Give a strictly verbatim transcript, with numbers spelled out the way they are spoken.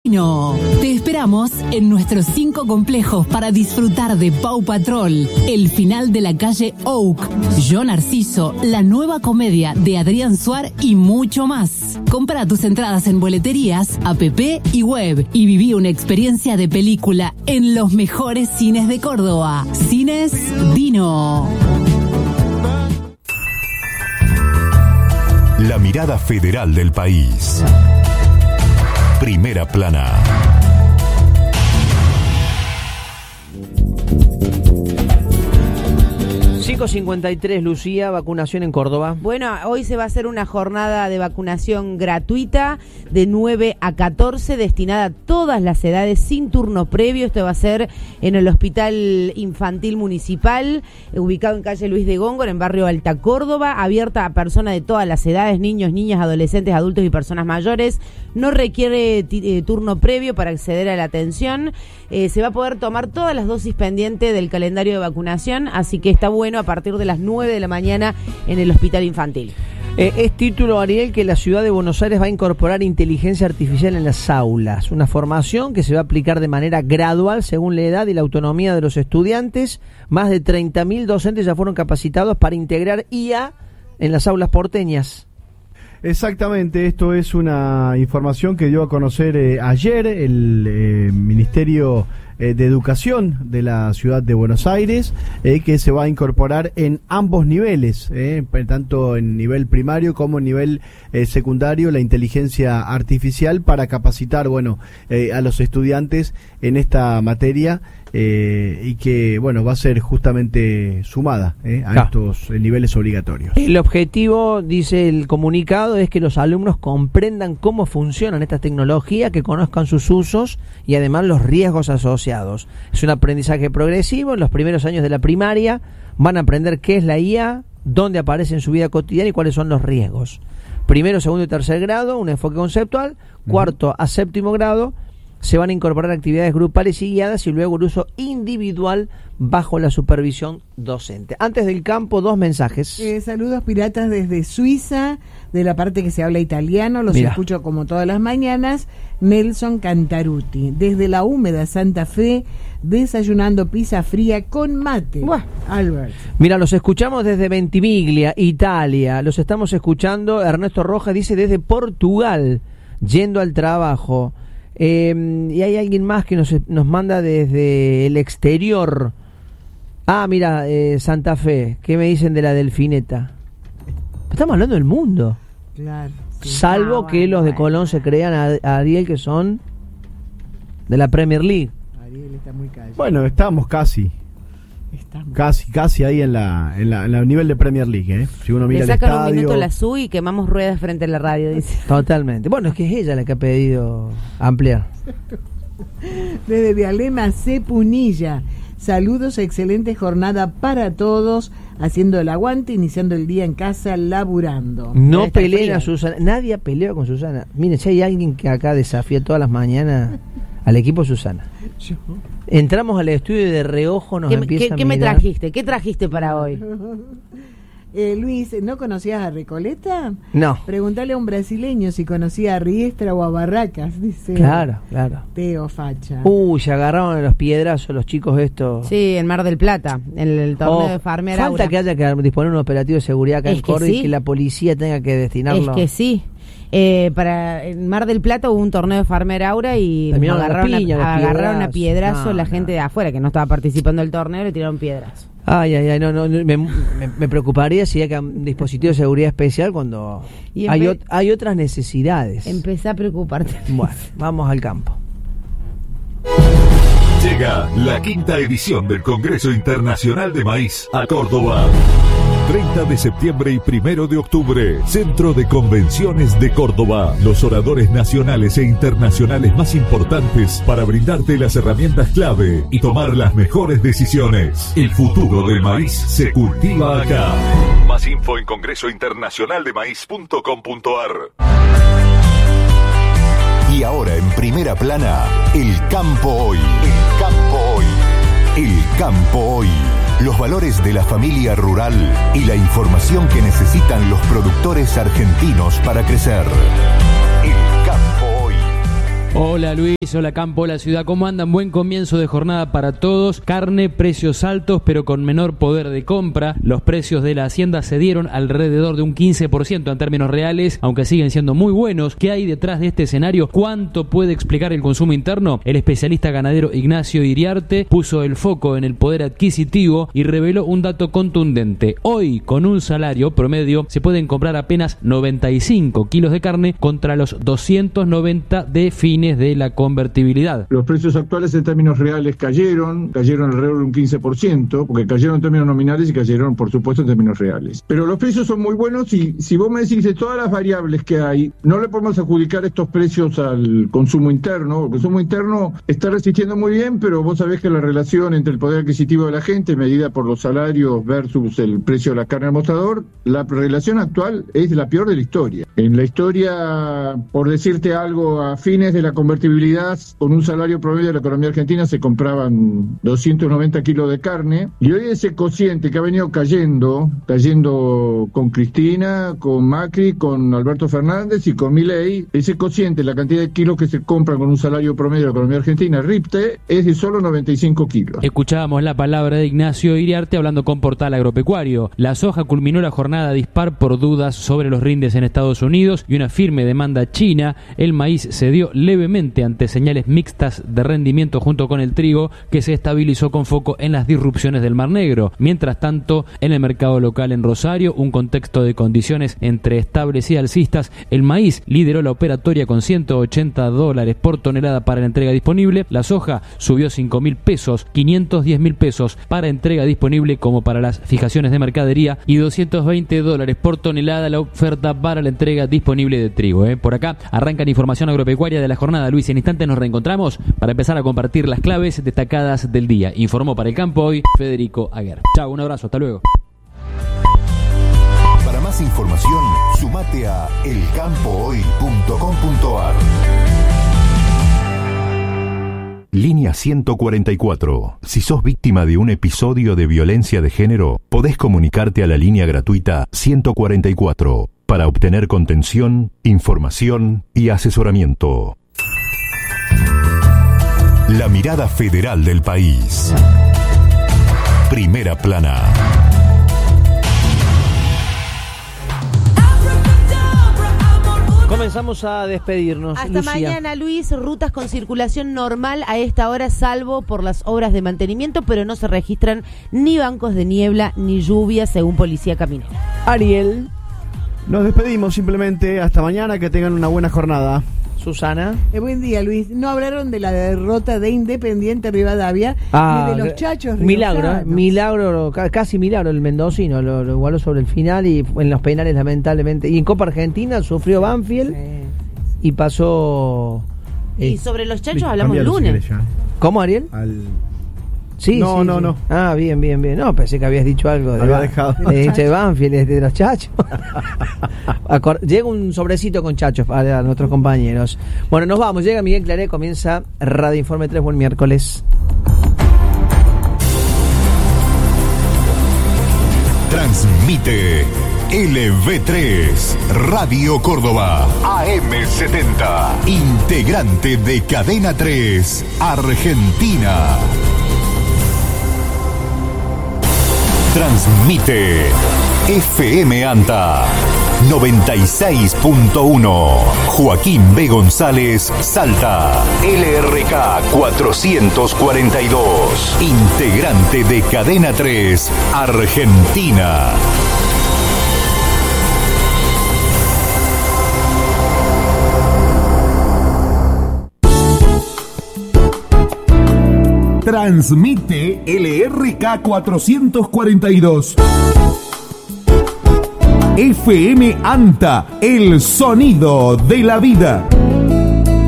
No, te esperamos en nuestros cinco complejos para disfrutar de Paw Patrol, el final de la calle Oak, Yo Narciso, la nueva comedia de Adrián Suar y mucho más. Compra tus entradas en boleterías, app y web y viví una experiencia de película en los mejores cines de Córdoba. Cines Dino. La mirada federal del país. Primera Plana. cinco cincuenta y tres, Lucía, vacunación en Córdoba. Bueno, hoy se va a hacer una jornada de vacunación gratuita de nueve a catorce, destinada a todas las edades, sin turno previo. Esto va a ser en el Hospital Infantil Municipal, ubicado en calle Luis de Góngora, en barrio Alta Córdoba, abierta a personas de todas las edades, niños, niñas, adolescentes, adultos y personas mayores. No requiere t- eh, turno previo para acceder a la atención. Eh, se va a poder tomar todas las dosis pendientes del calendario de vacunación, así que está bueno a partir de las nueve de la mañana en el Hospital Infantil. Eh, es título, Ariel, que la ciudad de Buenos Aires va a incorporar inteligencia artificial en las aulas. Una formación que se va a aplicar de manera gradual según la edad y la autonomía de los estudiantes. Más de treinta mil docentes ya fueron capacitados para integrar I A en las aulas porteñas. Exactamente, esto es una información que dio a conocer eh, ayer el eh, Ministerio eh, de Educación de la ciudad de Buenos Aires, eh, que se va a incorporar en ambos niveles, eh, tanto en nivel primario como en nivel eh, secundario, la inteligencia artificial para capacitar, bueno, eh, a los estudiantes en esta materia. Eh, y que, bueno, va a ser justamente sumada eh, a ah. estos eh, niveles obligatorios. El objetivo, dice el comunicado, es que los alumnos comprendan cómo funcionan estas tecnologías, que conozcan sus usos y además los riesgos asociados. Es un aprendizaje progresivo. En los primeros años de la primaria van a aprender qué es la I A, dónde aparece en su vida cotidiana y cuáles son los riesgos. Primero, segundo y tercer grado, un enfoque conceptual. Cuarto a séptimo grado se van a incorporar actividades grupales y guiadas, y luego el uso individual bajo la supervisión docente. Antes del campo, dos mensajes. Eh, saludos piratas desde Suiza, de la parte que se habla italiano, los Mirá. escucho como todas las mañanas. Nelson Cantaruti, desde la húmeda Santa Fe, desayunando pizza fría con mate. Buah. Albert. Mira, los escuchamos desde Ventimiglia, Italia. Los estamos escuchando. Ernesto Rojas dice desde Portugal, yendo al trabajo. Eh, y hay alguien más que nos, nos manda desde el exterior. Ah, mira, eh, Santa Fe. ¿Qué me dicen de la Delfineta? Estamos hablando del mundo. Claro. Sí. Salvo Ah, que bueno, los de bueno. Colón se crean a, a Ariel, que son de la Premier League. Ariel está muy callado. Bueno, estamos casi. Estamos. Casi, casi ahí en la, en la, en la nivel de Premier League, ¿eh? Si uno mira Le el sacan estadio. un minuto la S U y quemamos ruedas frente a la radio, dice. Totalmente. Bueno, es que es ella la que ha pedido ampliar. Desde Vialema C. Punilla, saludos, excelente jornada para todos, haciendo el aguante, iniciando el día en casa, laburando. No Debe estar peleen frío. a Susana. Nadie pelea con Susana. Miren, si hay alguien que acá desafía todas las mañanas al equipo Susana. Yo. Entramos al estudio y de reojo nos ¿Qué, empieza qué- a qué me mirar. trajiste? ¿Qué trajiste para hoy? Eh, Luis, ¿no conocías a Recoleta? No. Pregúntale a un brasileño si conocía a Riestra o a Barracas, dice Claro, claro. Teo Facha. Uy, se agarraron a los piedrazos los chicos estos. Sí, en Mar del Plata, en el torneo Oh, de Farmer falta Aura. que haya que disponer un operativo de seguridad acá Es en que Córdoba sí. y que la policía tenga que destinarlo. Es que sí. Eh, para en Mar del Plata hubo un torneo de Farmer Aura y Terminaron nos a agarraron, piña, a, los agarraron a piedrazos. piedrazo No, la no. gente de afuera que no estaba participando del torneo, le tiraron piedras. Ay, ay, ay, no, no, no, me, me, me preocuparía si hay un dispositivo de seguridad especial cuando Y hay, empe- ot- hay otras necesidades. Empecé a preocuparte. Bueno, vamos al campo. Llega la quinta edición del Congreso Internacional de Maíz a Córdoba. treinta de septiembre y primero de octubre, Centro de Convenciones de Córdoba. Los oradores nacionales e internacionales más importantes para brindarte las herramientas clave y tomar las mejores decisiones. El futuro del maíz se cultiva acá. Más info en congreso internacional de maíz punto com punto a r. Y ahora en primera plana, el campo hoy. El campo hoy. El campo hoy. Los valores de la familia rural y la información que necesitan los productores argentinos para crecer. El campo hoy. Hola Luis, hola Campo, hola Ciudad, ¿cómo andan? Buen comienzo de jornada para todos. Carne, precios altos pero con menor poder de compra. Los precios de la hacienda se dieron alrededor de un quince por ciento en términos reales, aunque siguen siendo muy buenos. ¿Qué hay detrás de este escenario? ¿Cuánto puede explicar el consumo interno? El especialista ganadero Ignacio Iriarte puso el foco en el poder adquisitivo y reveló un dato contundente. Hoy, con un salario promedio, se pueden comprar apenas noventa y cinco kilos de carne contra los doscientos noventa de fines de la convertibilidad. Los precios actuales en términos reales cayeron, cayeron alrededor de un quince por ciento, porque cayeron en términos nominales y cayeron, por supuesto, en términos reales. Pero los precios son muy buenos y si vos me decís de todas las variables que hay, no le podemos adjudicar estos precios al consumo interno. El consumo interno está resistiendo muy bien, pero vos sabés que la relación entre el poder adquisitivo de la gente, medida por los salarios versus el precio de la carne al mostrador, la relación actual es la peor de la historia. En la historia, por decirte algo, a fines de la convertibilidad, con un salario promedio de la economía argentina se compraban doscientos noventa kilos de carne, y hoy ese cociente que ha venido cayendo, cayendo con Cristina, con Macri, con Alberto Fernández y con Milei, ese cociente, la cantidad de kilos que se compran con un salario promedio de la economía argentina, RIPTE, es de solo noventa y cinco kilos. Escuchábamos la palabra de Ignacio Iriarte hablando con Portal Agropecuario. La soja culminó la jornada dispar por dudas sobre los rindes en Estados Unidos y una firme demanda china. El maíz cedió levemente ante señales mixtas de rendimiento junto con el trigo, que se estabilizó con foco en las disrupciones del Mar Negro. Mientras tanto, en el mercado local en Rosario, un contexto de condiciones entre estables y alcistas, el maíz lideró la operatoria con ciento ochenta dólares por tonelada para la entrega disponible. La soja subió cinco mil pesos, quinientos diez mil pesos para entrega disponible como para las fijaciones de mercadería y doscientos veinte dólares por tonelada la oferta para la entrega disponible de trigo. ¿eh? Por acá arranca la información agropecuaria de la jornada. Luis, en instantes nos reencontramos para empezar a compartir las claves destacadas del día. Informó para El Campo Hoy Federico Aguer. Chao, un abrazo, hasta luego. Para más información, sumate a el campo hoy punto com punto a r. Línea ciento cuarenta y cuatro. Si sos víctima de un episodio de violencia de género, podés comunicarte a la línea gratuita ciento cuarenta y cuatro para obtener contención, información y asesoramiento. La mirada federal del país. Primera plana. Comenzamos a despedirnos. Hasta Lucía. mañana, Luis. Rutas con circulación normal a esta hora, salvo por las obras de mantenimiento, pero no se registran ni bancos de niebla ni lluvia, según Policía Caminera. Ariel. Nos despedimos simplemente. Hasta mañana. Que tengan una buena jornada. Susana. Eh, buen día, Luis. No hablaron de la derrota de Independiente Rivadavia Ah, ni de los chachos milagro, riojanos. ¿eh? milagro, ca- casi milagro el mendocino, lo, lo igualó sobre el final y en los penales lamentablemente. Y en Copa Argentina sufrió Banfield Sí. y pasó... Y eh, sobre los chachos hablamos el Cambialo si lunes. querés ya. ¿Cómo, Ariel? Al... Sí, No, sí, no, sí. no. Ah, bien, bien, bien. No, pensé que habías dicho algo de, Había Ba- dejado. de, hincha de Banfield, de, de los chachos. Acor- llega un sobrecito con chachos para nuestros compañeros. Bueno, nos vamos. Llega Miguel Claré, comienza Radio Informe tres, buen miércoles. Transmite L V tres, Radio Córdoba, A M setenta, integrante de Cadena tres, Argentina. Transmite F M Anta noventa y seis punto uno, Joaquín B. González, Salta, L R K cuatrocientos cuarenta y dos, integrante de Cadena tres, Argentina. Transmite L R K cuatrocientos cuarenta y dos. F M Anta, el sonido de la vida.